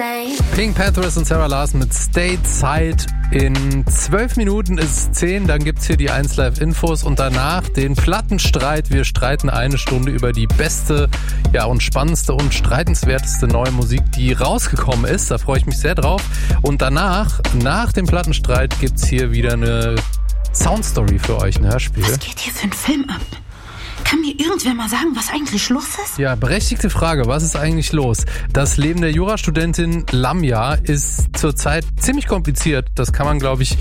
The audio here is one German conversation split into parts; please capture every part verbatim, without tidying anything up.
same. Pink Panthers und Sarah Larson mit Stateside. In zwölf Minuten ist es zehn, dann gibt's hier die eins Live Infos und danach den Plattenstreit. Wir streiten eine Stunde über die beste, ja und spannendste und streitenswerteste neue Musik, die rausgekommen ist. Da freue ich mich sehr drauf. Und danach, nach dem Plattenstreit, gibt's hier wieder eine Soundstory für euch, ein Hörspiel. Was geht hier für ein Film ab? Kann mir irgendwer mal sagen, was eigentlich los ist? Ja, berechtigte Frage. Was ist eigentlich los? Das Leben der Jurastudentin Lamia ist zurzeit ziemlich kompliziert. Das kann man, glaube ich,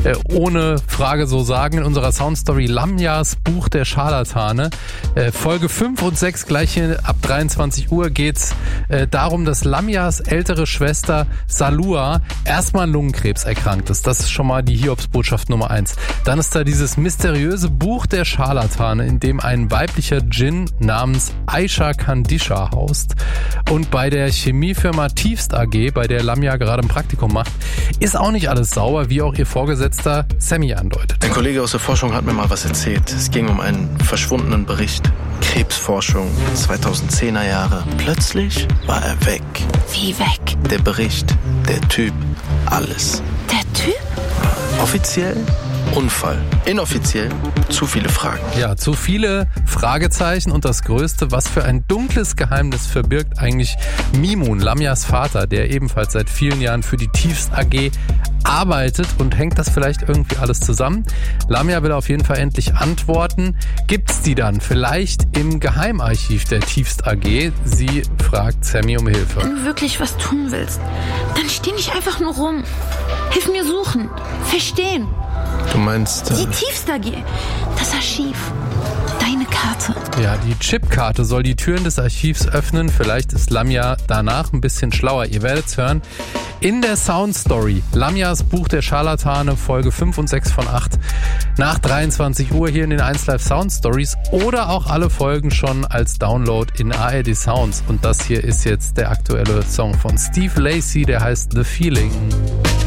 ohne Frage so sagen. In unserer Soundstory Lamias Buch der Scharlatane. Folge fünf und sechs, gleich hier ab dreiundzwanzig Uhr, geht's darum, dass Lamias ältere Schwester Salua erstmal an Lungenkrebs erkrankt ist. Das ist schon mal die Hiobsbotschaft Nummer eins. Dann ist da dieses mysteriöse Buch der Scharlatane, in dem ein weiblicher Djinn namens Aisha Kandisha haust. Und bei der Chemiefirma Tiefst A G, bei der Lamia gerade ein Praktikum macht, ist auch nicht alles sauber, wie auch ihr Vorgesetzter Sammy andeutet. Ein Kollege aus der Forschung hat mir mal was erzählt. Es ging um einen verschwundenen Bericht. Krebsforschung, zweitausendzehner Jahre. Plötzlich war er weg. Wie weg? Der Bericht, der Typ, alles. Der Typ? Offiziell Unfall. Inoffiziell zu viele Fragen. Ja, zu viele Fragezeichen und das Größte, was für ein dunkles Geheimnis verbirgt eigentlich Mimun, Lamias Vater, der ebenfalls seit vielen Jahren für die Tiefst A G arbeitet, und hängt das vielleicht irgendwie alles zusammen? Lamia will auf jeden Fall endlich Antworten. Gibt's die dann vielleicht im Geheimarchiv der Tiefst A G? Sie fragt Sammy um Hilfe. Wenn du wirklich was tun willst, dann steh nicht einfach nur rum. Hilf mir suchen, verstehen. Du meinst... Äh Die Tiefst A G, das Archiv, deine Karte. Ja, die Chipkarte soll die Türen des Archivs öffnen. Vielleicht ist Lamia danach ein bisschen schlauer. Ihr werdet's hören. In der Soundstory, Lamias Buch der Scharlatane, Folge fünf und sechs von acht, nach dreiundzwanzig Uhr hier in den eins Live Soundstories, oder auch alle Folgen schon als Download in A R D Sounds. Und das hier ist jetzt der aktuelle Song von Steve Lacy, der heißt The Feeling.